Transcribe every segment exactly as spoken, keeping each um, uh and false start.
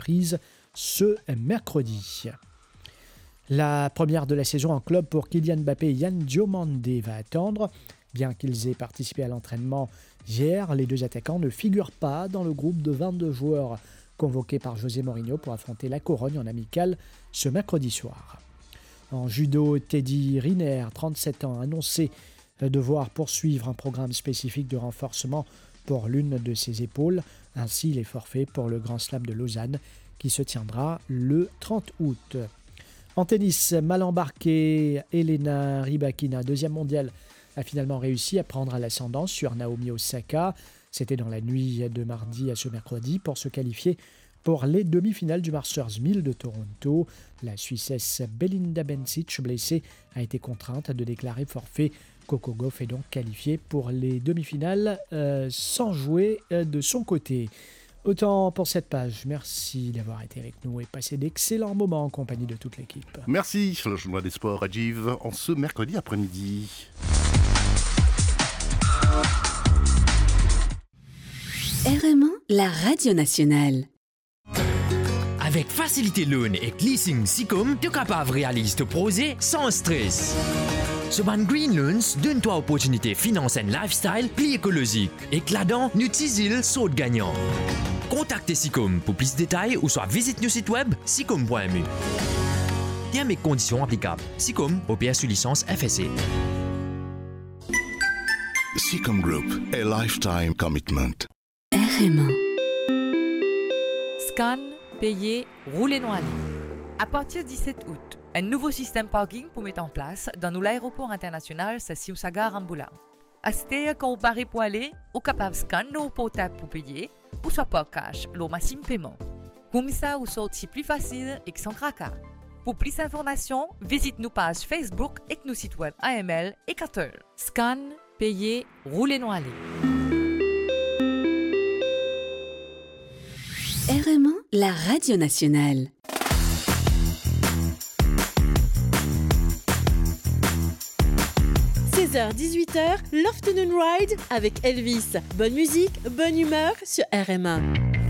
reprise ce mercredi. La première de la saison en club pour Kylian Mbappé et Yan Diomandé va attendre. Bien qu'ils aient participé à l'entraînement hier, les deux attaquants ne figurent pas dans le groupe de vingt-deux joueurs convoqués par José Mourinho pour affronter la Corogne en amical ce mercredi soir. En judo, Teddy Riner, trente-sept ans, a annoncé devoir poursuivre un programme spécifique de renforcement pour l'une de ses épaules. Ainsi, il est forfait pour le Grand Slam de Lausanne qui se tiendra le trente août. En tennis, mal embarquée, Elena Rybakina, deuxième mondiale, a finalement réussi à prendre l'ascendant sur Naomi Osaka. C'était dans la nuit de mardi à ce mercredi pour se qualifier pour les demi-finales du Masters mille de Toronto. La Suissesse Belinda Bencic, blessée, a été contrainte de déclarer forfait. Coco Gauff est donc qualifiée pour les demi-finales euh, sans jouer euh, de son côté. Autant pour cette page. Merci d'avoir été avec nous et passé d'excellents moments en compagnie de toute l'équipe. Merci, le journal des sports, Rajiv, en ce mercredi après-midi. R M un, la radio nationale. Avec Facilité Loan et Leasing Sicom, tu es capable de réaliser ton projet sans stress. Ce ban Green Loans donne-toi opportunité finance et lifestyle plus écologique. Et que là-dedans, nous utilisons saut gagnant. Contactez Sicom pour plus de détails ou soit visite nos sites web sicom point m u. Termes et conditions applicables. Sicom, O P S sous licence F S C. Sicom Group, a lifetime commitment. R M un. Scan, payer, rouler non aller. À partir du dix-sept août, un nouveau système parking pour mettre en place dans l'aéroport international Sassiou-Sagar Ramboula. À ce stade, quand vous parlez pour aller, vous êtes capable de scanner au portable pour payer, ou soit par cash, le maximum paiement. Comme ça, vous sortez plus facile et sans cracas. Pour plus d'informations, visite nos pages Facebook et nos sites web A M L et Cater. Scan, payer, rouler non aller. R M un, la radio nationale. seize heures dix-huit heures, l'Afternoon Ride avec Elvis. Bonne musique, bonne humeur sur R M un.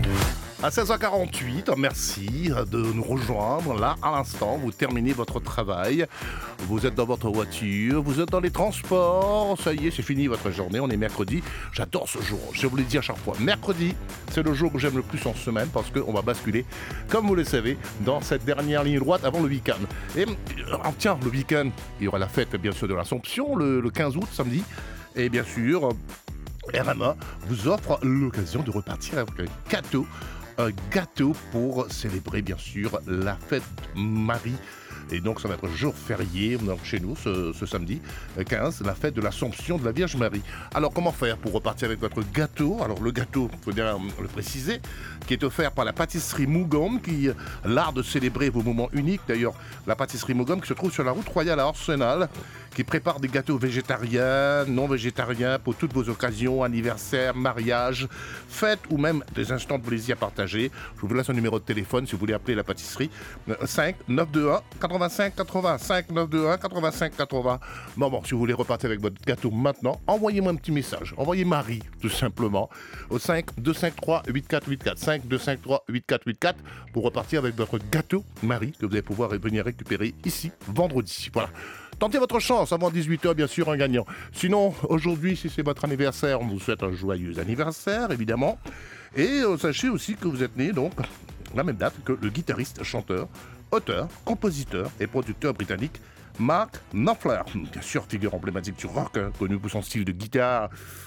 À seize heures quarante-huit, merci de nous rejoindre. Là, à l'instant, vous terminez votre travail. Vous êtes dans votre voiture, vous êtes dans les transports. Ça y est, c'est fini votre journée. On est mercredi. J'adore ce jour. Je vous le dis à chaque fois. Mercredi, c'est le jour que j'aime le plus en semaine parce qu'on va basculer, comme vous le savez, dans cette dernière ligne droite avant le week-end. Et oh, tiens, le week-end, il y aura la fête, bien sûr, de l'Assomption, le, le quinze août, samedi. Et bien sûr, R M A vous offre l'occasion de repartir avec un gâteau. Un gâteau pour célébrer bien sûr la fête Marie. Et donc ça va être jour férié donc, chez nous ce, ce samedi quinze, la fête de l'Assomption de la Vierge Marie. Alors comment faire pour repartir avec votre gâteau? Alors le gâteau, il faut bien le préciser, qui est offert par la pâtisserie Mougom, qui l'art de célébrer vos moments uniques. D'ailleurs, la pâtisserie Mougom qui se trouve sur la route royale à Arsenal, qui prépare des gâteaux végétariens, non végétariens pour toutes vos occasions, anniversaires, mariages, fêtes ou même des instants de plaisir partagés. Je vous laisse un numéro de téléphone si vous voulez appeler la pâtisserie. cinq neuf deux un quatre-vingt-cinq quatre-vingts, cinq neuf deux un quatre-vingt-cinq quatre-vingts. Bon, bon, si vous voulez repartir avec votre gâteau maintenant, envoyez-moi un petit message. Envoyez Marie, tout simplement, au cinq deux cinq trois huit quatre huit quatre, cinq deux cinq trois huit quatre huit quatre pour repartir avec votre gâteau Marie que vous allez pouvoir venir récupérer ici vendredi. Voilà. Tentez votre chance avant dix-huit heures, bien sûr, un gagnant. Sinon, aujourd'hui, si c'est votre anniversaire, on vous souhaite un joyeux anniversaire, évidemment. Et euh, sachez aussi que vous êtes né, donc, la même date que le guitariste, chanteur, auteur, compositeur et producteur britannique Mark Knopfler. Bien sûr, figure emblématique du rock, hein, connu pour son style de guitare,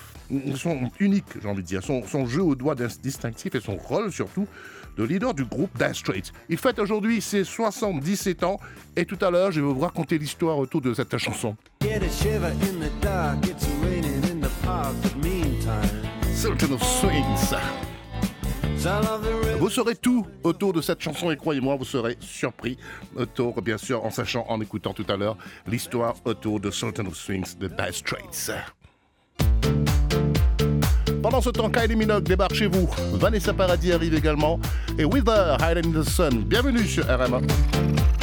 son unique, j'ai envie de dire, son, son jeu au doigt distinctif et son rôle, surtout, de leader du groupe Dire Straits. Il fête aujourd'hui ses soixante-dix-sept ans et tout à l'heure, je vais vous raconter l'histoire autour de cette chanson. Sultan of Swings. Vous saurez tout autour de cette chanson et croyez-moi, vous serez surpris autour, bien sûr, en sachant, en écoutant tout à l'heure, l'histoire autour de Sultan of Swings de Dire Straits. Pendant ce temps, Kylie Minogue débarque chez vous. Vanessa Paradis arrive également. Et With Her, Hiding in the Sun. Bienvenue sur R M A.